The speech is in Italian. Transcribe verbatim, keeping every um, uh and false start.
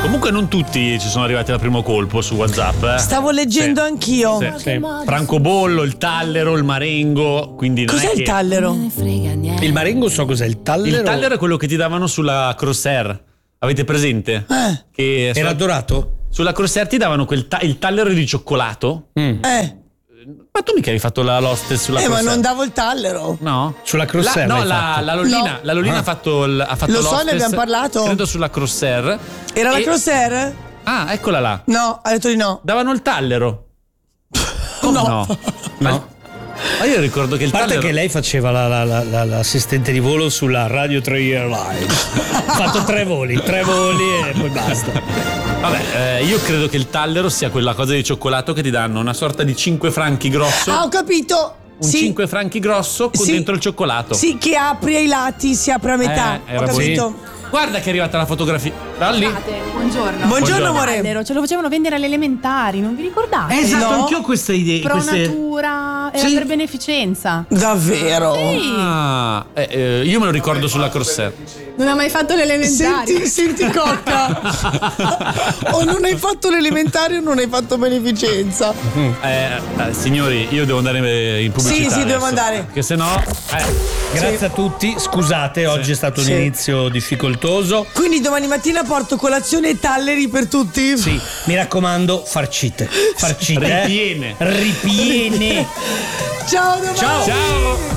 Comunque non tutti ci sono arrivati al primo colpo su WhatsApp. Eh. Stavo leggendo sì. anch'io. Sì, sì. Francobollo, il tallero, il marengo. Quindi non cos'è è il che... tallero? Il marengo so cos'è, il tallero. Il tallero è quello che ti davano sulla Crosshair. Avete presente? Eh. Che Era su... dorato? Sulla Crosshair ti davano quel ta- il tallero di cioccolato. Mm. Eh. Ma tu mica hai fatto la l'hostess sulla eh, Crosshair? Ma non davo il tallero. No? Sulla Crosshair? La, no, la, la Lolina, no. la Lolina ah. ha fatto, il, ha fatto Lo so, l'hostess, ne abbiamo parlato. Credo sulla Crosshair. Era e... la Crosshair? Ah, eccola là. No, ha detto di no. Davano il tallero. Come no? No. no. Ma io ricordo che il A parte tallero... che lei faceva la, la, la, la, l'assistente di volo sulla Radio tre Airlines. Ha fatto tre voli, tre voli e poi basta. Vabbè, eh, io credo che il tallero sia quella cosa di cioccolato che ti danno una sorta di cinque franchi grosso. Ah, ho capito. Un sì. cinque franchi grosso con sì. dentro il cioccolato. Sì, che apri ai lati, si apre a metà. Eh, ho era capito. sì. Guarda che è arrivata la fotografia. Ralli? Buongiorno. Buongiorno, amore. Ce lo facevano vendere alle elementari, non vi ricordate? Esatto, no. anch'io ho queste idee. Pro queste... natura, era sì. per beneficenza. Davvero? Sì. Ah, eh, eh, io me lo ricordo sulla Crosshair. Non ha mai fatto l'elementare. Senti, senti Cocca. O non hai fatto l'elementare o non hai fatto beneficenza. Eh, eh, signori, io devo andare in pubblicità. Sì, sì, adesso, devo andare. Perché sennò. Eh. Grazie Sì. a tutti, scusate, oggi sì. è stato un Sì. inizio difficoltoso. Quindi domani mattina porto colazione e talleri per tutti? Sì, mi raccomando, farcite. Farcite. Ripiene. Eh? Ripiene. Ciao domani. Ciao. Ciao.